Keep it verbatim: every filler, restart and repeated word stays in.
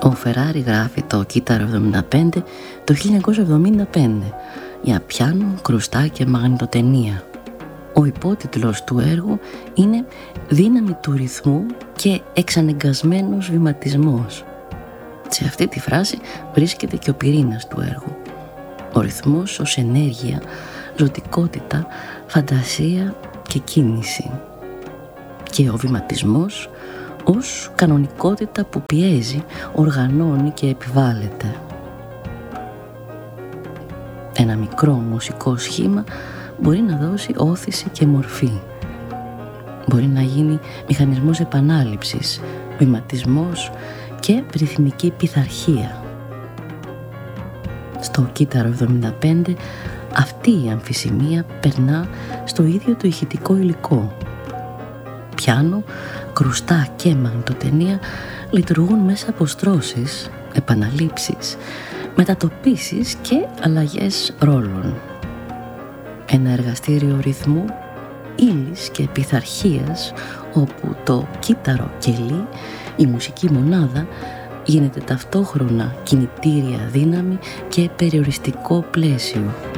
Ο Φεράρι γράφει το κύτταρο εβδομήντα πέντε το χίλια εννιακόσια εβδομήντα πέντε για πιάνο, κρουστά και μαγνητοτενία. Ο υπότιτλος του έργου είναι «Δύναμη του ρυθμού και εξανεγκασμένος βηματισμός». Σε αυτή τη φράση βρίσκεται και ο πυρήνας του έργου. Ο ρυθμός ως ενέργεια, ζωτικότητα, φαντασία και κίνηση. Και ο βηματισμός ως κανονικότητα που πιέζει, οργανώνει και επιβάλλεται. Ένα μικρό μουσικό σχήμα μπορεί να δώσει όθηση και μορφή. Μπορεί να γίνει μηχανισμός επανάληψης, βηματισμός και ρυθμική πειθαρχία. Στο κύτταρο εβδομήντα πέντε αυτή η αμφισημία περνά στο ίδιο το ηχητικό υλικό. Πιάνο, κρουστά και μαγνητοτενία λειτουργούν μέσα από στρώσεις, επαναλήψεις, μετατοπίσεις και αλλαγές ρόλων. Ένα εργαστήριο ρυθμού, ύλης και πειθαρχίας, όπου το κύτταρο κελί, η μουσική μονάδα, γίνεται ταυτόχρονα κινητήρια δύναμη και περιοριστικό πλαίσιο.